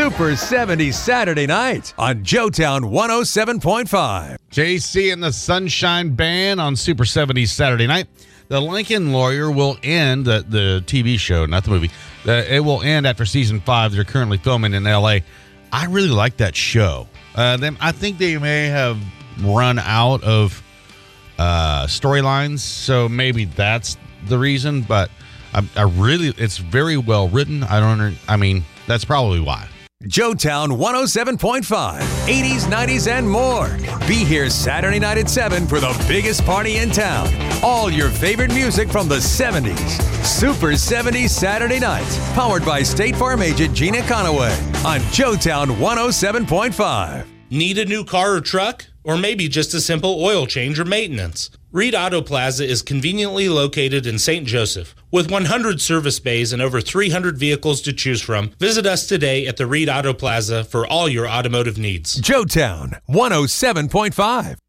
Super 70 Saturday night on Joetown 107.5. JC and the Sunshine Band on Super 70 Saturday night. The Lincoln Lawyer will end, the TV show, not the movie. It will end after season 5. They're currently filming in L.A. I really like that show. I think they may have run out of storylines, so maybe that's the reason. But it's very well written. That's probably why. Joetown 107.5, 80s, 90s, and more. Be here Saturday night at 7 for the biggest party in town. All your favorite music from the 70s. Super 70s Saturday night. Powered by State Farm agent Gina Conaway on Joetown 107.5. Need a new car or truck? Or maybe just a simple oil change or maintenance? Reed Auto Plaza is conveniently located in St. Joseph. With 100 service bays and over 300 vehicles to choose from, visit us today at the Reed Auto Plaza for all your automotive needs. Joetown 107.5.